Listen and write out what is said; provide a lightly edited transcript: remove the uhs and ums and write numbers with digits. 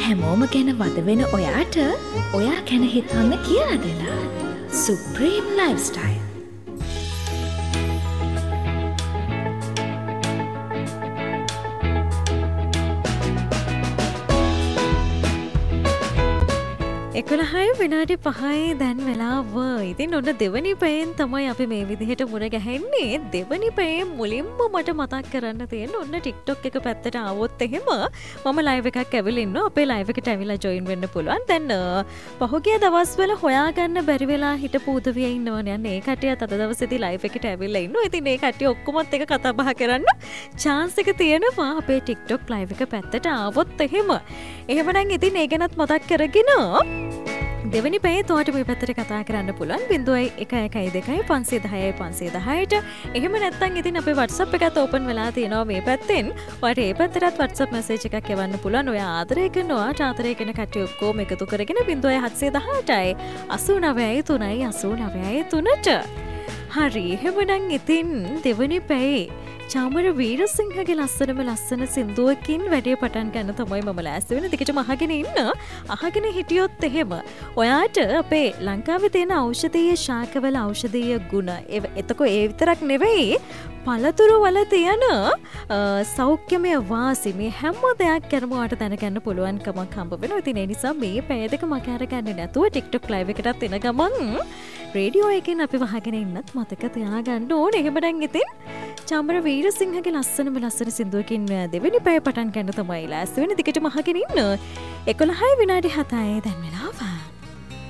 හැමෝම ගැන වද වෙන ඔයාට ඔයා ගැන හිතන්න කියලා දෙලා. Supreme Lifestyle. එකොළහයි විනාඩි 5යි දැන් වෙලාව. ඉතින් ඔන්න දෙවනි පැයෙන් තමයි අපි මේ විදිහට මුණ ගැහෙන්නේ. දෙවනි පැයේ මුලින්ම මට මතක් කරන්න තියෙන ඔන්න TikTok එක පැත්තට ආවොත් එහෙම මම ලයිව් එකක් ඇවිල්ලා ඉන්නවා. අපේ ලයිව් එකට ඇවිල්ලා ජොයින් වෙන්න පුළුවන්. දැන් පහුගිය දවස්වල හොයාගන්න බැරි වෙලා හිටපු උදවිය ඉන්නවනේ. අන්න ඒ කට්ටියත් අද දවසේදී ලයිව් එකට ඇවිල්ලා ඉන්නවා. ඉතින් මේ කට්ටිය ඔක්කොමත් එක කතා බහ කරන්න chance එක තියෙනවා අපේ TikTok ලයිව් එක පැත්තට ආවොත් එහෙම. එහෙමනම් ඉතින් ඒ ගැනත් මතක් කරගෙන දෙවනි පැයේ තෝට මේ පැත්තට කතා කරන්න පුළුවන් 0112 එහෙම නැත්නම් ඉතින් අපේ WhatsApp එකත් ඕපන් වෙලා තියෙනවා මේ පැත්තෙන්. ඔයාලට ඒ පැත්තටත් WhatsApp message එකක් එවන්න පුළුවන්. ඔයා ආදරය කරනවා ආතරය කරන කට්ටිය ඔක්කොම එකතු කරගෙන 0718යි 89යි 3යි 89යි 3ට. හරි එහෙමනම් ඉතින් දෙවනි පැයේ චාමර වීරසිංහගේ ලස්සන සින්දුවකින් වැඩේ පටන් ගන්න තමයි මම ලෑස්ති වෙන. දිගටම අහගෙන ඉන්න. අහගෙන හිටියොත් එහෙම ඔයාට අපේ ලංකාවේ තියෙන ඖෂධීය ශාකවල ඖෂධීය ගුණ එතකොට ඒ විතරක් නෙවෙයි පළතුරු වල තියෙන සෞඛ්‍යමය වාසි මේ හැම දෙයක් ගැනම ඔයාට දැනගන්න පුළුවන්කමක් හම්බ වෙනවා. ඉතින් ඒ නිසා මේ පැය දෙක මම අරගන්නේ නැතුව TikTok live එකටත් එන ගමන් රේඩියෝ එකෙන් අපි වහගෙන ඉන්නත් මතක තියාගන්න ඕනේ. එහෙමනම් ඉතින් චාමර වීරසිංහගේ ලස්සන සින්දුවකින් දෙවෙනි පැය පටන් ගන්න තමයි ලෑස්ති වෙන්නේ. දිගටම අහගෙන ඉන්න. 11යි විනාඩි 7යි දැන් වෙලාව.